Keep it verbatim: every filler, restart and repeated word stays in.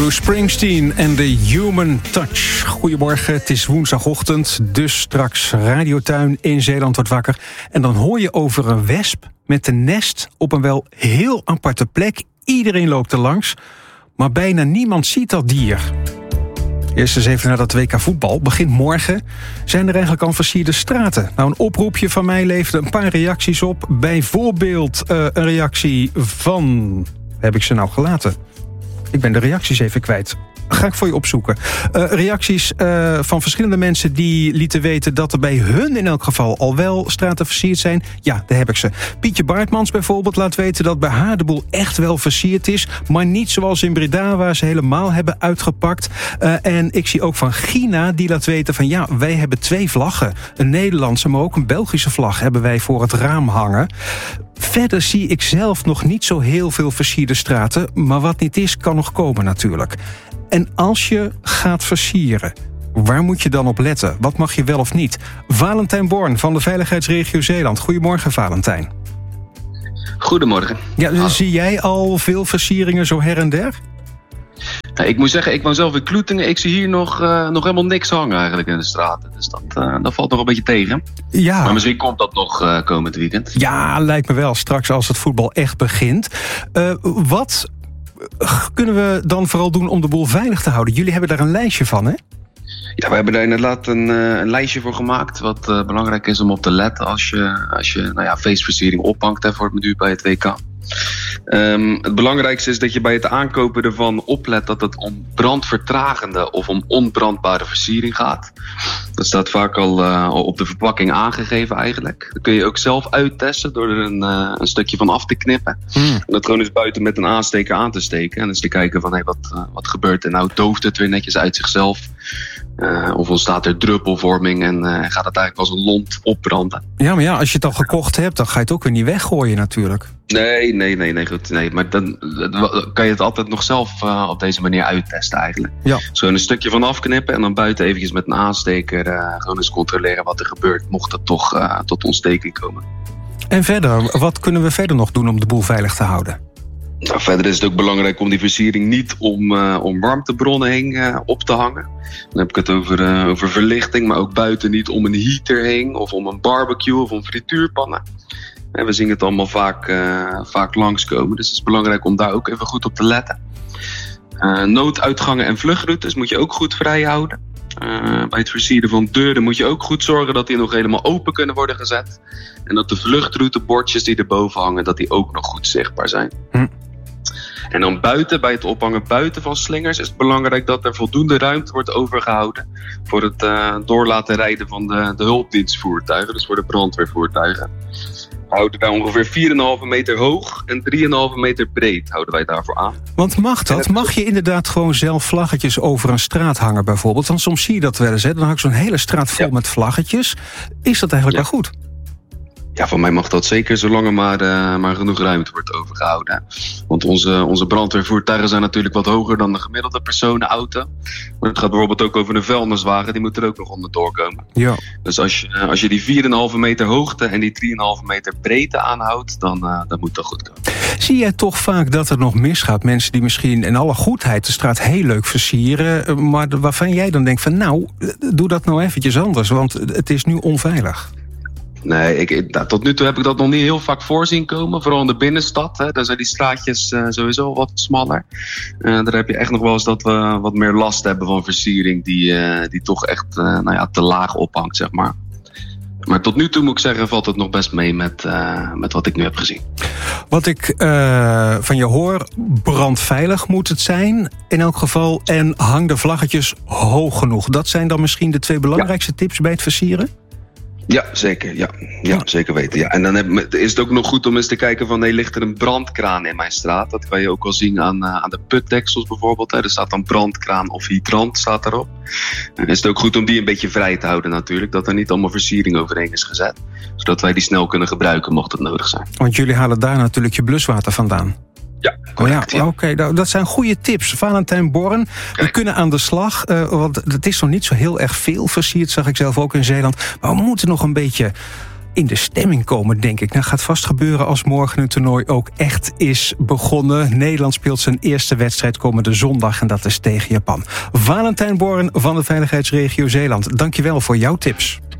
Bruce Springsteen en The Human Touch. Goedemorgen, het is woensdagochtend, dus straks Radiotuin in Zeeland wordt wakker. En dan hoor je over een wesp met een nest op een wel heel aparte plek. Iedereen loopt er langs, maar bijna niemand ziet dat dier. Eerst eens even naar dat W K voetbal. Begint morgen. Zijn er eigenlijk al versierde straten? Nou, een oproepje van mij leverde een paar reacties op. Bijvoorbeeld uh, een reactie van... Heb ik ze nou gelaten? Ik ben de reacties even kwijt. Ga ik voor je opzoeken. Uh, reacties uh, van verschillende mensen die lieten weten dat er bij hun in elk geval al wel straten versierd zijn. Ja, daar heb ik ze. Pietje Baartmans bijvoorbeeld laat weten dat bij haar de boel echt wel versierd is. Maar niet zoals in Breda waar ze helemaal hebben uitgepakt. Uh, en ik zie ook van Gina die laat weten van ja, wij hebben twee vlaggen. Een Nederlandse, maar ook een Belgische vlag hebben wij voor het raam hangen. Verder zie ik zelf nog niet zo heel veel versierde straten. Maar wat niet is, kan nog komen natuurlijk. En als je gaat versieren, waar moet je dan op letten? Wat mag je wel of niet? Valentijn Born van de Veiligheidsregio Zeeland. Goedemorgen, Valentijn. Goedemorgen. Ja, dus zie jij al veel versieringen zo her en der? Nou, ik moet zeggen, ik woon zelf in Kloetingen. Ik zie hier nog, uh, nog helemaal niks hangen eigenlijk in de straten. Dus dat, uh, dat valt nog een beetje tegen. Ja. Maar misschien komt dat nog uh, komend weekend. Ja, lijkt me wel. Straks als het voetbal echt begint. Uh, wat kunnen we dan vooral doen om de boel veilig te houden? Jullie hebben daar een lijstje van, hè? Ja, we hebben daar inderdaad een, uh, een lijstje voor gemaakt. Wat uh, belangrijk is om op te letten als je, als je nou ja, feestversiering ophangt hè, voor het menu bij het W K. Um, het belangrijkste is dat je bij het aankopen ervan oplet dat het om brandvertragende of om onbrandbare versiering gaat. Dat staat vaak al uh, op de verpakking aangegeven eigenlijk. Dat kun je ook zelf uittesten door er een, uh, een stukje van af te knippen. Mm. En dat gewoon eens buiten met een aansteker aan te steken. En eens te kijken van hey, wat, uh, wat gebeurt er nou? Dooft het weer netjes uit zichzelf? Uh, of ontstaat er druppelvorming en uh, gaat het eigenlijk als een lont opbranden? Ja, maar ja, als je het al gekocht hebt, dan ga je het ook weer niet weggooien natuurlijk. Nee, nee, nee, nee, goed. Nee, maar dan kan je het altijd nog zelf uh, op deze manier uittesten eigenlijk. Ja. Zo een stukje van afknippen en dan buiten eventjes met een aansteker uh, gewoon eens controleren wat er gebeurt, mocht het toch uh, tot ontsteking komen. En verder, wat kunnen we verder nog doen om de boel veilig te houden? Nou, verder is het ook belangrijk om die versiering niet om, uh, om warmtebronnen heen uh, op te hangen. Dan heb ik het over, uh, over verlichting, maar ook buiten niet om een heater heen of om een barbecue of om frituurpannen. En we zien het allemaal vaak, uh, vaak langskomen, dus het is belangrijk om daar ook even goed op te letten. Uh, nooduitgangen en vluchtroutes moet je ook goed vrij houden. Uh, bij het versieren van deuren moet je ook goed zorgen dat die nog helemaal open kunnen worden gezet. En dat de vluchtroutebordjes die erboven hangen, dat die ook nog goed zichtbaar zijn. Hm. En dan buiten, bij het ophangen buiten van slingers, is het belangrijk dat er voldoende ruimte wordt overgehouden voor het uh, door laten rijden van de, de hulpdienstvoertuigen, dus voor de brandweervoertuigen. We houden daar ongeveer vier komma vijf meter hoog en drie komma vijf meter breed houden wij daarvoor aan. Want mag dat? Mag je inderdaad gewoon zelf vlaggetjes over een straat hangen bijvoorbeeld? Want soms zie je dat wel eens, hè? Dan hangt zo'n hele straat vol ja. met vlaggetjes. Is dat eigenlijk ja. wel goed? Ja, van mij mag dat zeker, zolang er maar, uh, maar genoeg ruimte wordt overgehouden. Want onze, onze brandweervoertuigen zijn natuurlijk wat hoger dan de gemiddelde personenauto. Maar het gaat bijvoorbeeld ook over een vuilniswagen, die moet er ook nog onder doorkomen. Ja. Dus als je, als je die vier komma vijf meter hoogte en die drie komma vijf meter breedte aanhoudt, dan, uh, dan moet dat goed komen. Zie jij toch vaak dat het nog misgaat? Mensen die misschien in alle goedheid de straat heel leuk versieren, maar waarvan jij dan denkt van nou, doe dat nou eventjes anders, want het is nu onveilig. Nee, ik, nou, tot nu toe heb ik dat nog niet heel vaak voorzien komen. Vooral in de binnenstad. Hè. Daar zijn die straatjes uh, sowieso wat smaller. Uh, daar heb je echt nog wel eens dat we wat meer last hebben van versiering die, uh, die toch echt uh, nou ja, te laag ophangt, zeg maar. Maar tot nu toe moet ik zeggen, valt het nog best mee met, uh, met wat ik nu heb gezien. Wat ik uh, van je hoor, brandveilig moet het zijn in elk geval. En hang de vlaggetjes hoog genoeg. Dat zijn dan misschien de twee belangrijkste ja. tips bij het versieren? Ja, zeker. Ja, ja zeker weten. Ja. En dan heb, is het ook nog goed om eens te kijken van, hey, ligt er een brandkraan in mijn straat? Dat kan je ook wel zien aan, uh, aan de putdeksels bijvoorbeeld. Hè. Er staat dan brandkraan of hydrant staat daarop. En is het ook goed om die een beetje vrij te houden natuurlijk. Dat er niet allemaal versiering overheen is gezet. Zodat wij die snel kunnen gebruiken mocht het nodig zijn. Want jullie halen daar natuurlijk je bluswater vandaan. Ja, correct, oh ja, ja. Oké, okay, dat zijn goede tips. Valentijn Born, we kunnen aan de slag. Uh, want het is nog niet zo heel erg veel versierd, zag ik zelf ook in Zeeland. Maar we moeten nog een beetje in de stemming komen, denk ik. Nou, gaat vast gebeuren als morgen het toernooi ook echt is begonnen. Nederland speelt zijn eerste wedstrijd komende zondag en dat is tegen Japan. Valentijn Born van de Veiligheidsregio Zeeland, dankjewel voor jouw tips.